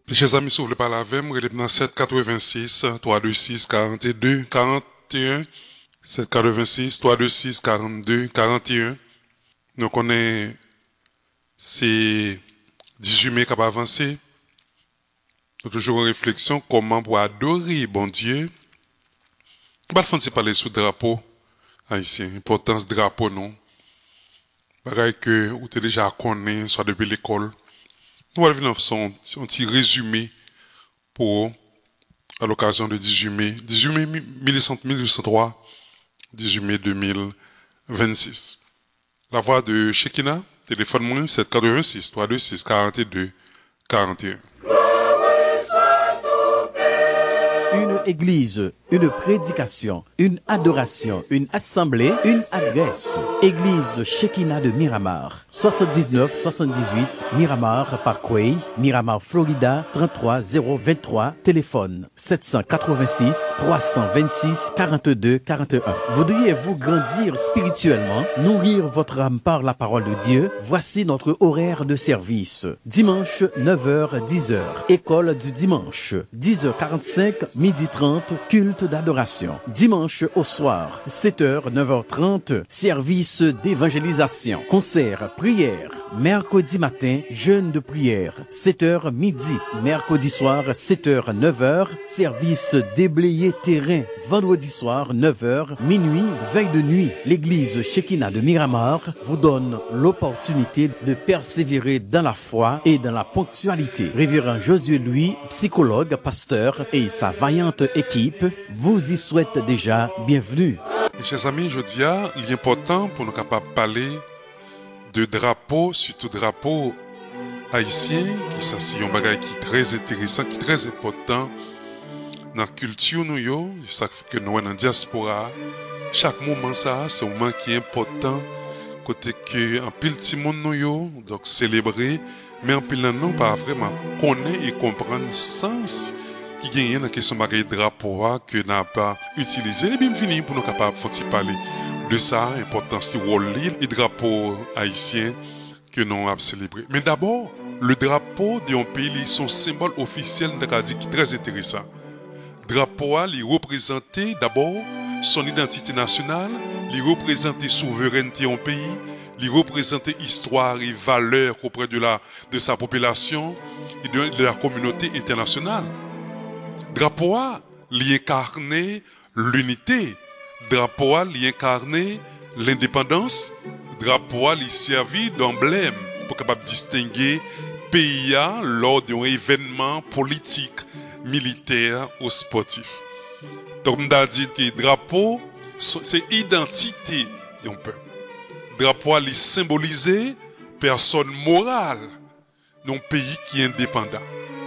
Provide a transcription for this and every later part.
Chers amis, si vous voulez parler avec moi, relève dans 786 326 42 41 786 326 42 41. Donc on est c'est 18 mai qui va avancer. Nous toujours en réflexion comment pour adorer bon Dieu. Pas le de parler sous drapeau haïtien, importance drapeau non. Pareil que vous avez déjà connu soit depuis l'école. Nous allons venir son petit résumé pour à l'occasion de 18 mai 1803, 18 mai 2026. La voix de Shekina, téléphone moins 786 326 42 41. Une église, une prédication, une adoration, une assemblée, une adresse. Église Shekinah de Miramar. 79-78 Miramar Parkway, Miramar, Florida, 33023. Téléphone 786-326-42-41. Voudriez-vous grandir spirituellement, nourrir votre âme par la parole de Dieu? Voici notre horaire de service. Dimanche, 9h-10h. École du dimanche. 10h45, midi 30, culte d'adoration. Dimanche au soir, 7h, 9h30, service d'évangélisation. Concert, prière. Mercredi matin, jeûne de prière. 7h midi. Mercredi soir, 7h, 9h, service déblayé terrain. Vendredi soir, 9h, minuit, veille de nuit. L'église Shekinah de Miramar vous donne l'opportunité de persévérer dans la foi et dans la ponctualité. Révérend Josué Louis, psychologue, pasteur et sa vaillante équipe vous y souhaitent déjà bienvenue. Et chers amis, je dis l'important pour nous capables de parler de drapeau, surtout drapeau haïtien, qui c'est un bagage qui est très intéressant, qui est très important dans la culture nous, ça fait que nous dans la diaspora, chaque moment ça, c'est un moment qui est important, côté que en pile petit monde nous, donc célébrer, mais en pile non pas vraiment connaître et comprendre le sens qui gagne dans la question de drapeau que n'a pas utilisé. Et bien fini pour nous capables de parler de ça, importance du rôle et drapeau haïtien que nous avons célébré. Mais d'abord, le drapeau d'un pays, son symbole officiel d'Acadie qui est très intéressant. Drapeau, il représente d'abord son identité nationale, il représente souveraineté en pays, il représente histoire et valeur auprès de sa population et de la communauté internationale. Drapeau, il incarne l'unité. Drapeau, il incarne l'indépendance. Drapeau, il servit d'emblème pour capable distinguer pays lors d'un événement politique, militaire ou sportif. Donc, on a dit que drapeau, c'est identité d'un peuple. Drapeau, il symbolise personne morale d'un pays qui est indépendant.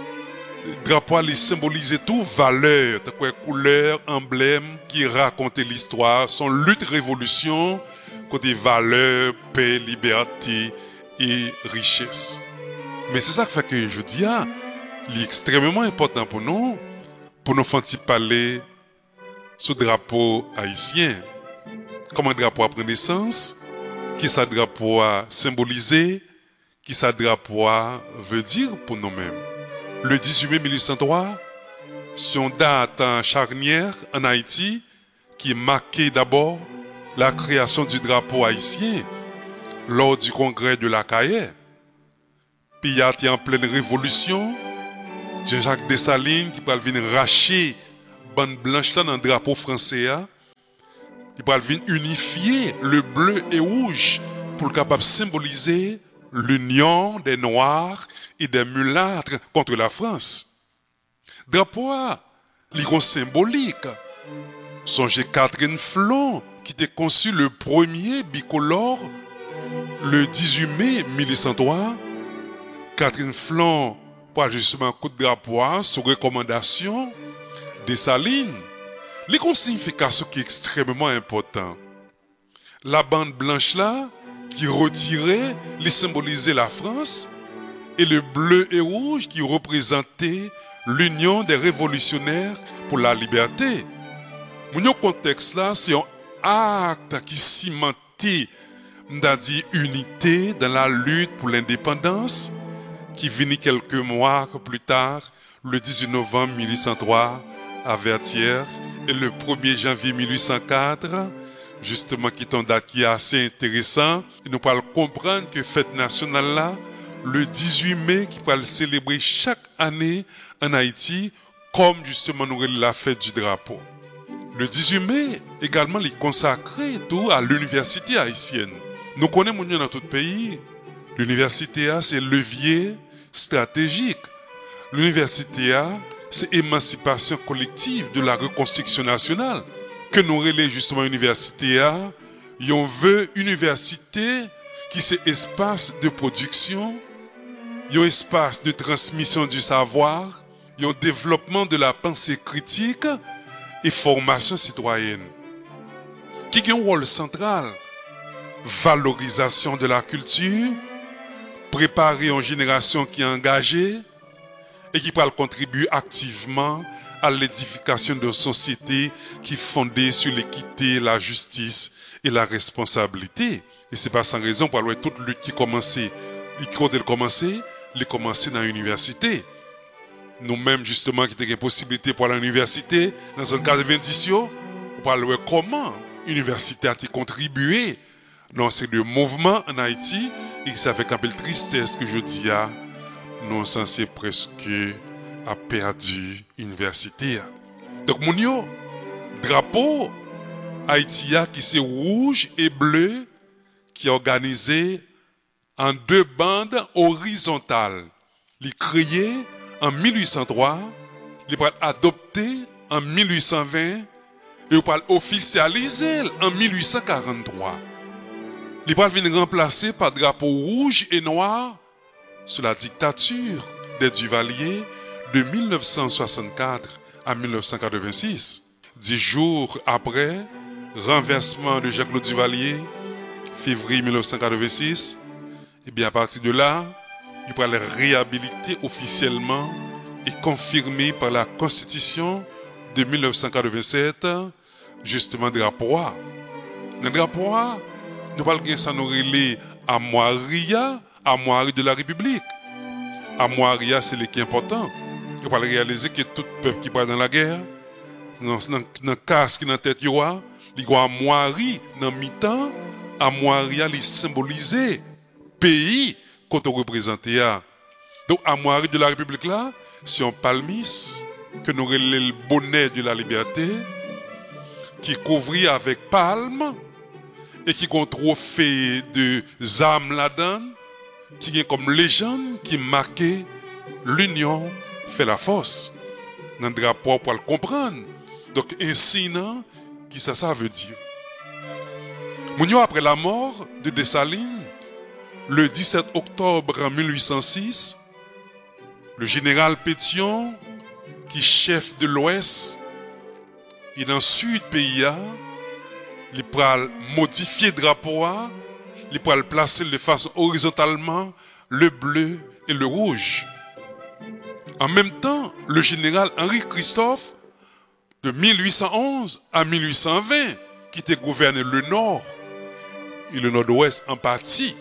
Drapeau, il symbolise tout valeur, couleur, emblème qui raconte l'histoire, son lutte révolution, côté valeur, paix, liberté et richesse. Mais c'est ça qui fait que je dis, il est extrêmement important pour nous faire parler sur le drapeau haïtien. Comment le drapeau a pris naissance, qui ça drapeau a symbolisé, qui ça drapeau veut dire pour nous-mêmes. Le 18 mai 1803, c'est une date charnière en Haïti qui marquait d'abord la création du drapeau haïtien lors du congrès de la Caille. Puis il y a été en pleine révolution, Jean-Jacques Dessalines qui va venir racher bande blanche dans le drapeau français. Il va venir unifier le bleu et rouge pour le capable symboliser l'union des Noirs et des mulâtres contre la France. Drapeau, l'icône symbolique. Songez Catherine Flon, qui était conçu le premier bicolore le 18 mai 1803. Catherine Flon, pour justement un coup de drapeau, sous recommandation de Salines. L'icône signification qui est extrêmement important. La bande blanche là, qui retirait, les symbolisait la France, et le bleu et rouge qui représentait l'union des révolutionnaires pour la liberté. Mon contexte là, c'est un acte qui cimentait, dit unité dans la lutte pour l'indépendance, qui venait quelques mois plus tard, le 18 novembre 1803 à Vertières et le 1er janvier 1804, justement qui est une date qui est assez intéressante. Et nous pourrons comprendre que fête nationale là, le 18 mai, qui pourra le célébrer chaque année en Haïti, comme justement nous la fête du drapeau. Le 18 mai, également, il est consacré tout à l'université haïtienne. Nous connaissons dans tout le pays, l'université c'est levier stratégique. L'université c'est émancipation collective de la reconstruction nationale. Que nous relais justement université on veut université qui c'est espace de production, un espace de transmission du savoir, un développement de la pensée critique et formation citoyenne. Qui a un rôle central? Valorisation de la culture, préparer une génération qui est engagée et qui peut contribuer activement à l'édification de sociétés qui est fondée sur l'équité, la justice et la responsabilité. Et c'est pas sans raison pour avoir toute lutte qui commençait, les commencer dans l'université. Nous-mêmes, justement, qui avons une possibilité pour l'université, dans un cadre de 20 on parle comment l'université a contribué dans ces deux mouvements en Haïti, et ça fait un peu de tristesse que je dis à nous censés presque a perdu l'université. Donc, mon drapeau Haïti qui c'est rouge et bleu, qui est organisé en 2 bandes horizontales. Il est créé en 1803, il est adopté en 1820 et il est officialisé en 1843. Il est remplacé par drapeau rouge et noir sous la dictature des Duvalier de 1964 à 1986. 10 jours après, renversement de Jean-Claude Duvalier, février 1986, et bien à partir de là, il pourra le réhabiliter officiellement et confirmé par la Constitution de 1987, justement drapeau. Le drapeau, nous parlons de ça nous relais à Moiria de la République. À Moiria, c'est le qui est important. Il faut réaliser que tout peuple qui part dans la guerre, dans le casque qui est dans la tête, il y a Moiri dans le mi-temps. À Moiria, il symbolise pays qu'on représente. Donc, à Moiria de la République, là, c'est un palmis que nous relais le bonnet de la liberté, qui couvrit avec palme et qui a un trophée de âmes là-dedans, qui est comme légende qui marquait l'union fait la force. Dans le drapeau pour le comprendre. Donc, ainsi, qui ça veut dire. Mounio, après la mort de Dessalines, le 17 octobre 1806, le général Pétion, qui est chef de l'Ouest, et dans le sud pays, il peut modifier le drapeau, il peut le placer de façon horizontalement, le bleu et le rouge. En même temps, le général Henri Christophe, de 1811 à 1820, qui était gouverné le Nord et le Nord-Ouest en partie,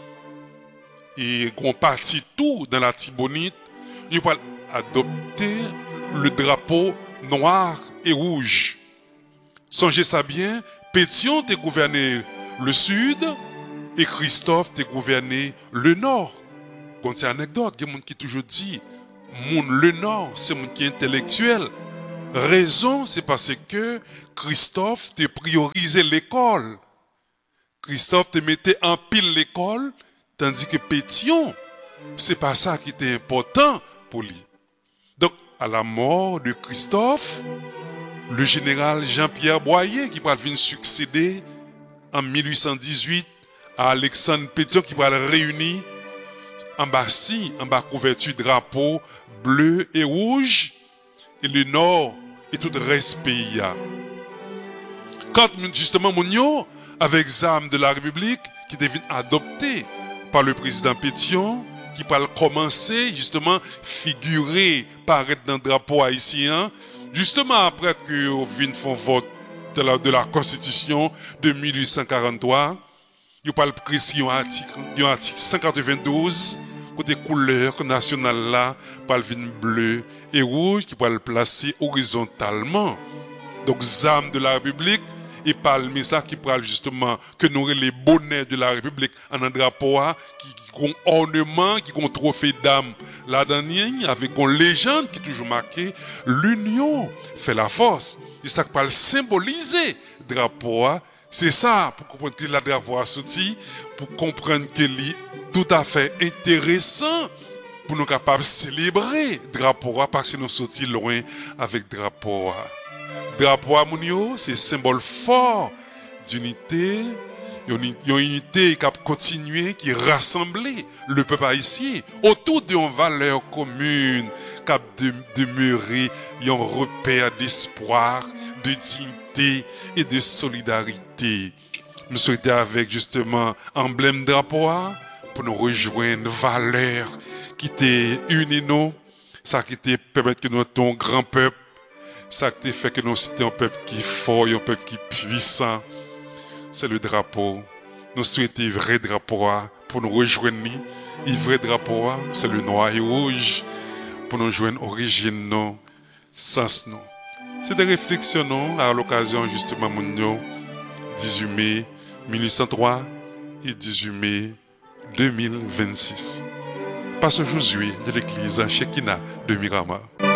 et qu'on partit tout dans la Tibonite, il peut adopter le drapeau noir et rouge. Songez ça bien, Pétion était gouverné le Sud et Christophe était gouverné le Nord. Quand c'est une anecdote, il y a des gens qui toujours dit, le Nord, c'est mon qui est intellectuel. Raison, c'est parce que Christophe te priorisé l'école. Christophe te mettait en pile l'école, tandis que Pétion, c'est pas ça qui était important pour lui. Donc, à la mort de Christophe, le général Jean-Pierre Boyer, qui va venir succéder en 1818 à Alexandre Pétion, qui va le réunir en bas couverture drapeau bleu et rouge, et le nord et tout le reste pays. Quand justement Mounio, avec ZAM de la République, qui devient adopté par le président Pétion, qui va commencer justement figurer, paraître dans le drapeau haïtien, justement après que on vient faire vote de la Constitution de 1843, il parle précis un article 192 côté couleur nationale là, par le vin bleu et rouge qui va le placer horizontalement. Donc, ZAM de la République, et palme ça qui parle justement que nous les bonnets de la République en un drapeau qui ont ornement, qui ont trophée d'âme. La dernière, avec une légende qui est toujours marquée, l'union fait la force. Et ça parle symboliser drapeau. C'est ça, pour comprendre que la drapeau a sorti, pour comprendre que c'est tout à fait intéressant pour nous capables de célébrer drapeau parce que nous sortis loin avec drapeau. Drapeau à Mounio, c'est un symbole fort d'unité, une unité qui a continué, qui rassemble le peuple haïtien autour d'une valeur commune, qui a demeuré un repère d'espoir, de dignité et de solidarité. Nous souhaitons avec justement emblème drapeau pour nous rejoindre valeur qui était unie nous, ça qui était permettre que nous soyons un grand peuple. Ça qui fait que nous sommes un peuple qui est fort, un peuple qui est puissant. C'est le drapeau. Nous souhaitons un vrai drapeau pour nous rejoindre. Le vrai drapeau, c'est le noir et rouge pour nous joindre origine, nous, sens nous. C'est des réflexions à l'occasion justement mon 18 mai 1803 et 18 mai 2026. Passe aujourd'hui de l'église Shekinah de Miramar.